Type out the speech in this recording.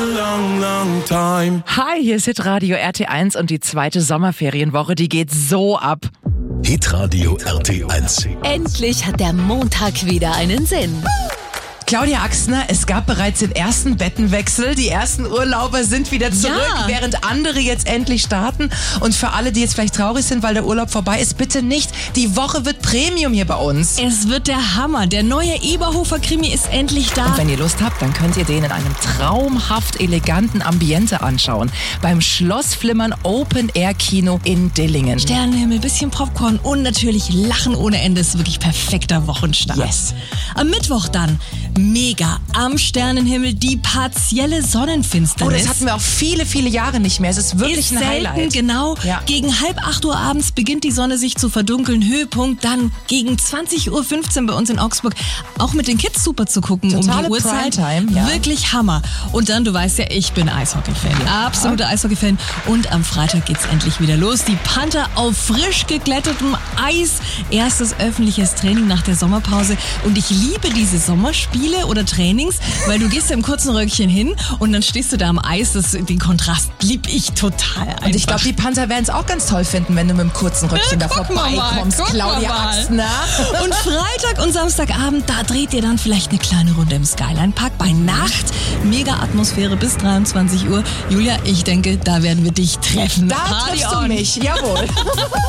Hi, hier ist Hitradio RT1 und die zweite Sommerferienwoche, die geht so ab. Hitradio RT1. Endlich hat der Montag wieder einen Sinn. Claudia Axtner, es gab bereits den ersten Bettenwechsel. Die ersten Urlauber sind wieder zurück, Ja. während andere jetzt endlich starten. Und für alle, die jetzt vielleicht traurig sind, weil der Urlaub vorbei ist, bitte nicht. Die Woche wird Premium hier bei uns. Es wird der Hammer. Der neue Eberhofer-Krimi ist endlich da. Und wenn ihr Lust habt, dann könnt ihr den in einem traumhaft eleganten Ambiente anschauen. Beim Schlossflimmern Open-Air-Kino in Dillingen. Sternenhimmel, bisschen Popcorn und natürlich Lachen ohne Ende. Ist wirklich perfekter Wochenstart. Yes. Am Mittwoch dann mega am Sternenhimmel die partielle Sonnenfinsternis. Oh, das hatten wir auch viele, viele Jahre nicht mehr. Es ist wirklich ist ein selten, Highlight. genau. Ja. Gegen 7:30 abends beginnt die Sonne sich zu verdunkeln. Höhepunkt dann gegen 20:15 Uhr bei uns in Augsburg. Auch mit den Kids super zu gucken Totale um die Uhrzeit. Primetime, ja. Wirklich Hammer. Und dann, du weißt ja, ich bin Eishockey-Fan. Absoluter Eishockey-Fan. Und am Freitag geht's endlich wieder los. Die Panther auf frisch geglättetem Eis. Erstes öffentliches Training nach der Sommerpause. Und ich liebe diese Sommerspiele oder Trainings, weil du gehst ja im kurzen Röckchen hin und dann stehst du da am Eis. Den Kontrast lieb ich total einfach. Und ich glaube, die Panther werden es auch ganz toll finden, wenn du mit dem kurzen Röckchen da vorbeikommst, Claudia Axtner. Und Freitag und Samstagabend, da dreht ihr dann vielleicht eine kleine Runde im Skyline Park bei Nacht. Mega Atmosphäre bis 23 Uhr. Julia, ich denke, da werden wir dich treffen. Da triffst du mich, jawohl.